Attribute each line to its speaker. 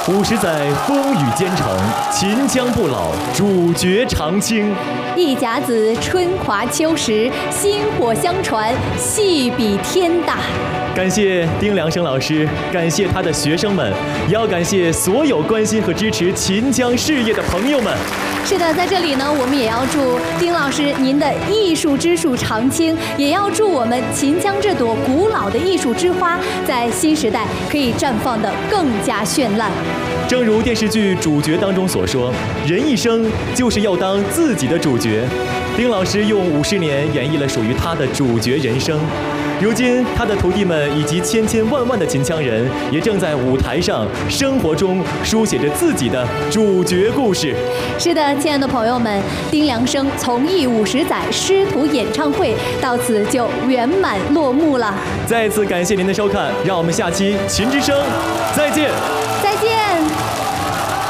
Speaker 1: 50载风雨兼程，秦腔不老，主角常青。
Speaker 2: 一甲子春华秋实，薪火相传，戏比天大。
Speaker 1: 感谢丁良生老师，感谢他的学生们，也要感谢所有关心和支持秦腔事业的朋友们。
Speaker 2: 是的，在这里呢，我们也要祝丁老师您的艺术之树常青，也要祝我们秦腔这朵古老的艺术之花，在新时代可以绽放得更加绚烂。
Speaker 1: 正如电视剧主角当中所说，人一生就是要当自己的主角。丁老师用50年演绎了属于他的主角人生。如今，他的徒弟们以及千千万万的秦腔人，也正在舞台上、生活中书写着自己的主角故事。
Speaker 2: 是的，亲爱的朋友们，丁良生从艺50载师徒演唱会到此就圆满落幕了。
Speaker 1: 再次感谢您的收看，让我们下期《秦之声》再见。